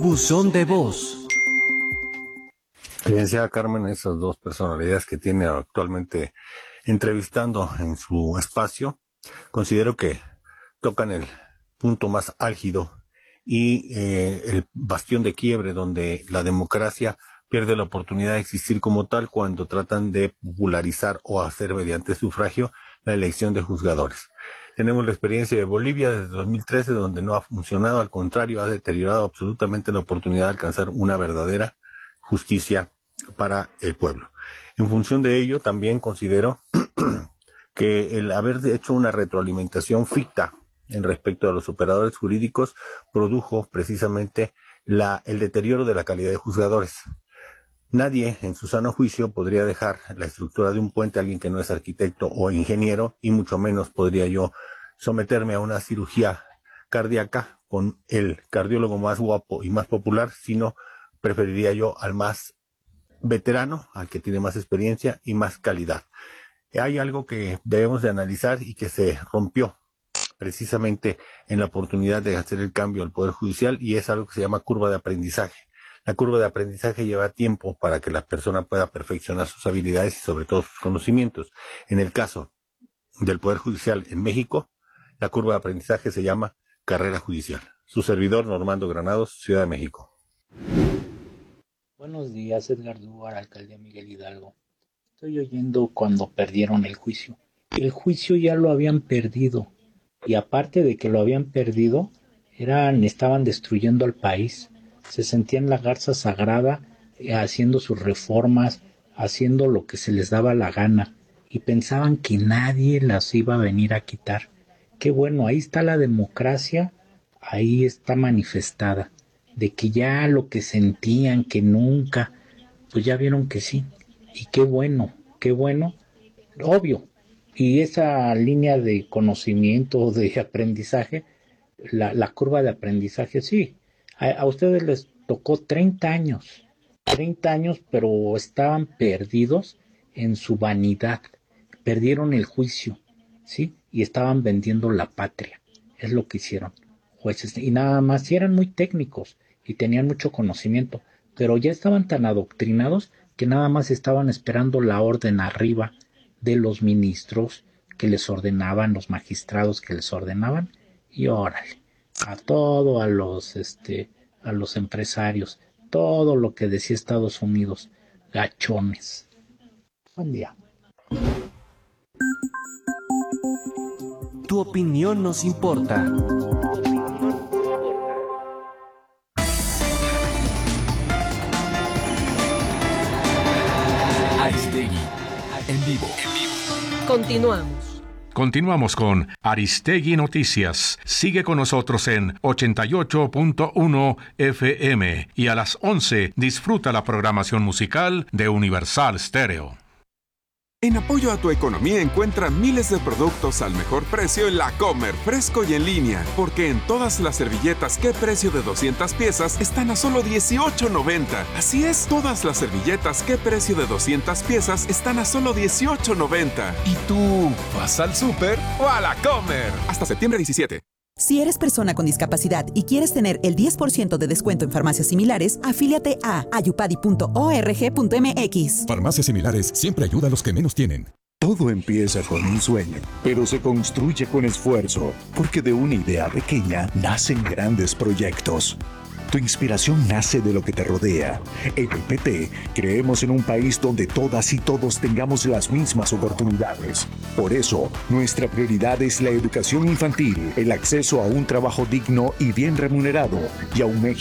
Buzón de voz. Licenciada Carmen, esas dos personalidades que tiene actualmente entrevistando en su espacio, considero que tocan el punto más álgido y el bastión de quiebre donde la democracia pierde la oportunidad de existir como tal cuando tratan de popularizar o hacer mediante sufragio la elección de juzgadores. Tenemos la experiencia de Bolivia desde 2013, donde no ha funcionado, al contrario, ha deteriorado absolutamente la oportunidad de alcanzar una verdadera justicia para el pueblo. En función de ello, también considero que el haber hecho una retroalimentación ficta en respecto a los operadores jurídicos produjo precisamente el deterioro de la calidad de juzgadores. Nadie en su sano juicio podría dejar la estructura de un puente a alguien que no es arquitecto o ingeniero, y mucho menos podría yo someterme a una cirugía cardíaca con el cardiólogo más guapo y más popular, sino preferiría yo al más veterano, al que tiene más experiencia y más calidad. Hay algo que debemos de analizar y que se rompió precisamente en la oportunidad de hacer el cambio al Poder Judicial, y es algo que se llama curva de aprendizaje. La curva de aprendizaje lleva tiempo para que la persona pueda perfeccionar sus habilidades y sobre todo sus conocimientos. En el caso del Poder Judicial en México, la curva de aprendizaje se llama carrera judicial. Su servidor, Normando Granados, Ciudad de México. Buenos días, Edgar Duar, alcaldía Miguel Hidalgo. Estoy oyendo cuando perdieron el juicio. El juicio ya lo habían perdido, y aparte de que lo habían perdido, estaban destruyendo al país. Se sentían la garza sagrada, haciendo sus reformas, haciendo lo que se les daba la gana, y pensaban que nadie las iba a venir a quitar. Qué bueno, ahí está la democracia, ahí está manifestada, de que ya lo que sentían que nunca, pues ya vieron que sí. Y qué bueno, obvio. Y esa línea de conocimiento, de aprendizaje, la curva de aprendizaje, sí. A ustedes les tocó 30 años, pero estaban perdidos en su vanidad. Perdieron el juicio, ¿sí? Y estaban vendiendo la patria. Es lo que hicieron jueces. Y nada más, y eran muy técnicos y tenían mucho conocimiento, pero ya estaban tan adoctrinados que nada más estaban esperando la orden arriba de los ministros que les ordenaban, los magistrados que les ordenaban, y órale, a los empresarios, todo lo que decía Estados Unidos, gachones. Buen día. Tu opinión nos importa. Aristegui, en vivo. Continuamos con Aristegui Noticias. Sigue con nosotros en 88.1 FM y a las 11 disfruta la programación musical de Universal Stereo. En apoyo a tu economía encuentra miles de productos al mejor precio en La Comer, fresco y en línea. Porque en todas las servilletas, ¿qué precio de 200 piezas están a solo $18.90? Así es, todas las servilletas, ¿qué precio de 200 piezas están a solo $18.90? ¿Y tú vas al súper o a La Comer? Hasta septiembre 17. Si eres persona con discapacidad y quieres tener el 10% de descuento en farmacias similares, afíliate a ayupadi.org.mx. Farmacias Similares siempre ayuda a los que menos tienen. Todo empieza con un sueño, pero se construye con esfuerzo, porque de una idea pequeña nacen grandes proyectos. Tu inspiración nace de lo que te rodea. En el PT creemos en un país donde todas y todos tengamos las mismas oportunidades. Por eso, nuestra prioridad es la educación infantil, el acceso a un trabajo digno y bien remunerado, y a un México